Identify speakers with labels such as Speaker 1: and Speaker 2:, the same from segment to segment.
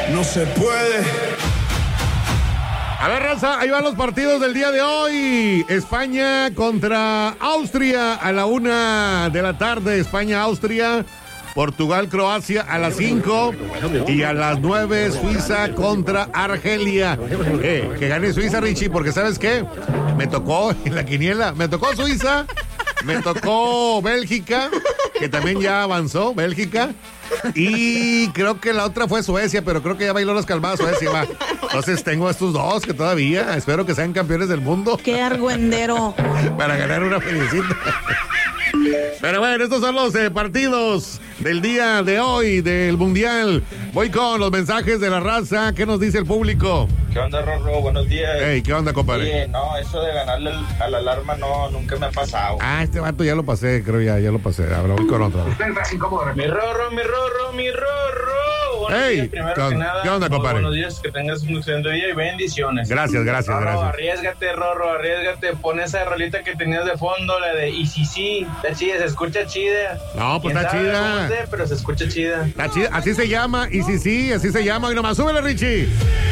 Speaker 1: No se puede.
Speaker 2: A ver, raza, ahí van los partidos del día de hoy. España contra Austria a la 1 de la tarde. España-Austria. Portugal-Croacia a las 5. Y a las 9, Suiza contra Argelia. Que gane Suiza, Richie, porque ¿sabes qué? Me tocó en la quiniela. Me tocó Suiza. Me tocó Bélgica, que también ya avanzó, Bélgica. Y creo que la otra fue Suecia, pero creo que ya bailó las calmadas Suecia, va. Entonces tengo estos dos que todavía espero que sean campeones del mundo.
Speaker 3: ¡Qué argüendero!
Speaker 2: Para ganar una felicita. Pero bueno, estos son los partidos del día de hoy del Mundial. Voy con los mensajes de la raza. ¿Qué nos dice el público?
Speaker 4: ¿Qué onda, Rorro? Buenos días.
Speaker 2: Hey, ¿qué onda, compadre?
Speaker 4: Oye, no, eso de ganarle a la alarma nunca me ha pasado.
Speaker 2: Ah, este vato ya lo pasé, creo ya lo pasé. Ahora voy con otro.
Speaker 4: Mi Rorro. Buenos
Speaker 2: Hey,
Speaker 4: días, primero que nada.
Speaker 2: ¿qué onda, compadre?
Speaker 4: Buenos días, que tengas un excelente día y bendiciones.
Speaker 2: Gracias.
Speaker 4: Rorro, arriésgate. Pon esa rolita que tenías de fondo, la de y sí, está chida, se escucha chida.
Speaker 2: No, pues está chida.
Speaker 4: Pero se escucha chida.
Speaker 2: Está chida, así se llama, y sí, así se llama. Y nomás, súbele, Richie.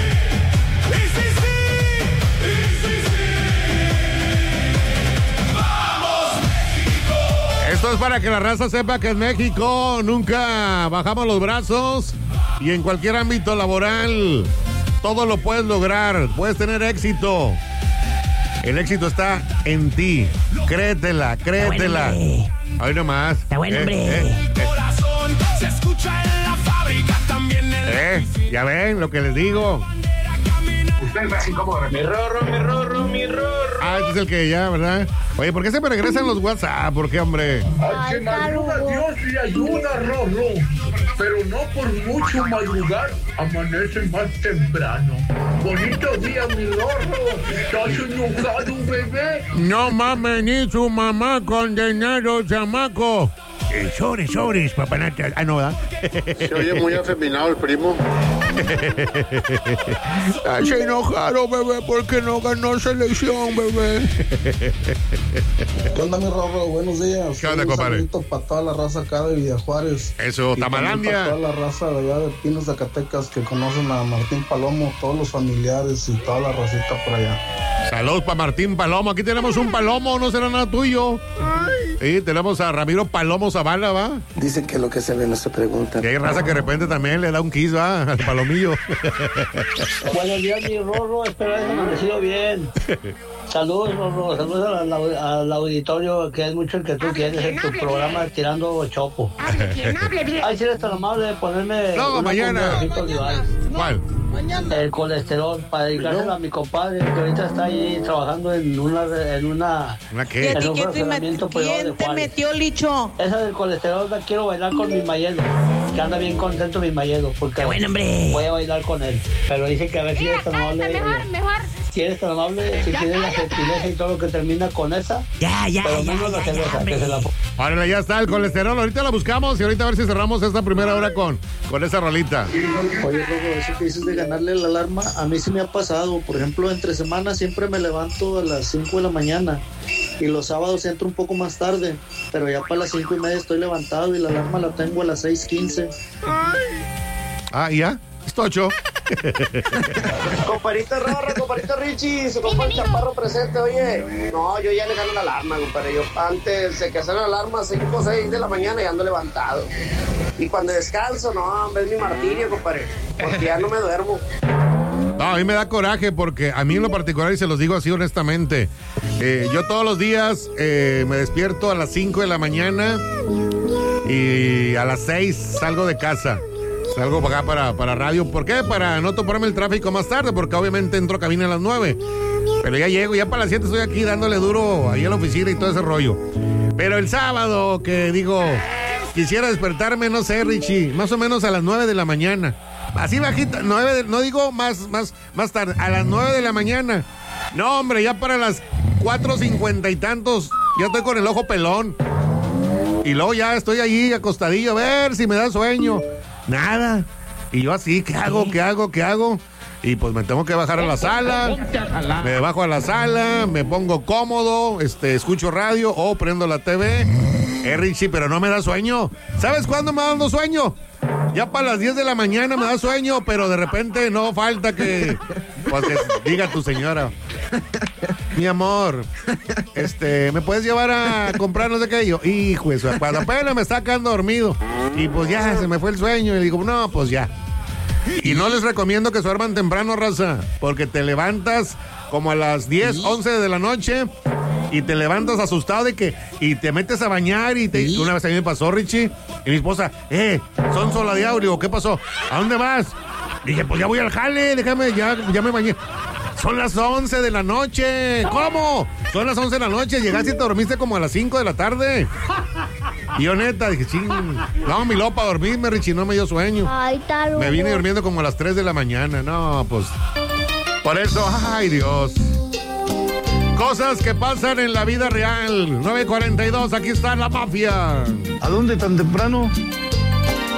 Speaker 2: Esto es para que la raza sepa que en México nunca bajamos los brazos y en cualquier ámbito laboral todo lo puedes lograr, puedes tener éxito. El éxito está en ti. Créetela. Ahí nomás.
Speaker 3: Está bueno, hombre.
Speaker 1: Se escucha en la fábrica, también en la
Speaker 2: Ya ven lo que les digo.
Speaker 4: Mi Rorro.
Speaker 2: Ah, este es el que ya, ¿verdad? Oye, ¿por qué se me regresan los WhatsApp? ¿Por qué, hombre?
Speaker 5: Al que madruga Dios le ayuda, Rorro. Pero no por mucho madrugar, amanece más temprano. Bonito día, mi Rorro. ¿Estás enojado, bebé?
Speaker 2: No mames, ni su mamá condenado, chamaco. Sobres, papanata. Ah, no, ¿verdad?
Speaker 6: Se oye muy afeminado el primo.
Speaker 2: Se enojaron, bebé, porque no ganó selección, bebé.
Speaker 7: ¿Qué onda, mi Rorro? Buenos días.
Speaker 2: ¿Qué onda, compadre?
Speaker 7: Un saludito para toda la raza acá de Villajuárez.
Speaker 2: Eso,
Speaker 7: y
Speaker 2: Tamalandia.
Speaker 7: para toda la raza de allá de Pinos, Zacatecas, que conocen a Martín Palomo, todos los familiares y toda la racita por allá.
Speaker 2: Saludos para Martín Palomo. Aquí tenemos un Palomo, no será nada tuyo. Sí, tenemos a Ramiro Palomo Zavala, ¿va?
Speaker 8: Dicen que lo que se ve no se pregunta.
Speaker 2: Y hay raza que de repente también le da un kiss, ¿va? Al palomillo.
Speaker 9: Buenos días, mi Rorro. Espero haber amanecido bien. Saludos, Rorro. Saludos al auditorio, que es mucho el que tú quieres en tu programa Tirando Chopo. Ay, si eres tan amable de ponerme.
Speaker 2: No, mañana. ¿Cuál?
Speaker 9: El colesterol, para dedicárselo a mi compadre, que ahorita está ahí trabajando en una
Speaker 2: ¿Una qué?
Speaker 9: en un fraccionamiento privado de
Speaker 3: ¿Quién te
Speaker 9: Juárez.
Speaker 3: metió, Licho?
Speaker 9: Esa del colesterol la quiero bailar con mi Mayelo, que anda bien contento mi Mayelo, porque
Speaker 3: Bueno, hombre.
Speaker 9: voy a bailar con él. Pero dice que a ver si eres tan amable. Si eres tan amable, si tienes la gentileza y todo lo que termina con esa.
Speaker 3: Ya,
Speaker 9: Pero menos la cerveza, que se la.
Speaker 2: Ahora ya está el colesterol. Ahorita la buscamos y ahorita a ver si cerramos esta primera hora con esa rolita.
Speaker 7: Oye, Rorro, eso que dices de ganarle la alarma, a mí sí me ha pasado. Por ejemplo, entre semanas siempre me levanto a las 5 de la mañana y los sábados entro un poco más tarde, pero ya para las 5:30 estoy levantado y la alarma la tengo a las 6:15.
Speaker 2: Ah, ¿ya? Estocho.
Speaker 10: Comparito Rorro, comparito Richie, su compa el Chaparro presente. Oye, no, yo ya le gano la alarma, compadre. Yo antes de que hacen la alarma 5 o 6 de la mañana ya ando levantado. Y cuando descanso, no, hombre, es mi martirio, compadre, porque ya no me duermo.
Speaker 2: No, a mí me da coraje porque a mí en lo particular, y se los digo así honestamente, yo todos los días me despierto a las 5 de la mañana y a las 6 salgo de casa. Salgo para acá para radio. ¿Por qué? Para no toparme el tráfico más tarde, porque obviamente entro a cabina a las 9. Pero ya llego, ya para las 7 estoy aquí dándole duro ahí a la oficina y todo ese rollo. Pero el sábado, que digo, quisiera despertarme, no sé, Richie, más o menos a las 9 de la mañana. Así bajita, 9, no digo más tarde, a las 9 de la mañana. No, hombre, ya para las 4:50 y tantos, ya estoy con el ojo pelón. Y luego ya estoy allí acostadillo, a ver si me da sueño. Nada. Y yo así, ¿qué hago? Y pues me tengo que bajar a la sala. Me bajo a la sala, me pongo cómodo, escucho radio o prendo la TV. Richie, pero no me da sueño. ¿Sabes cuándo me da dando sueño? Ya para las 10 de la mañana me da sueño, pero de repente no falta que, pues, que diga tu señora: mi amor, ¿me puedes llevar a comprar no sé qué? Y yo, hijo de su, cuando apenas me está quedando dormido. Y pues ya, se me fue el sueño. Y digo, no, pues ya. Y no les recomiendo que se duerman temprano, raza, porque te levantas como a las 10, 11 de la noche y te levantas asustado y te metes a bañar y una vez a mí me pasó, Richie, y mi esposa, son sola de audio, ¿qué pasó? ¿A dónde vas? Dije, pues ya voy al jale, déjame, ya me bañé. Son las 11 de la noche. ¿Cómo? Son las 11 de la noche. Llegaste y te dormiste como a las 5 de la tarde. Y yo neta, dije, ching. No, mi lopa, dormirme, Richie, no me dio sueño.
Speaker 11: Ay, tal.
Speaker 2: Me vine durmiendo como a las 3 de la mañana. No, pues. Por eso, ay, Dios. Cosas que pasan en la vida real. 9:42, aquí está la mafia.
Speaker 12: ¿A dónde tan temprano?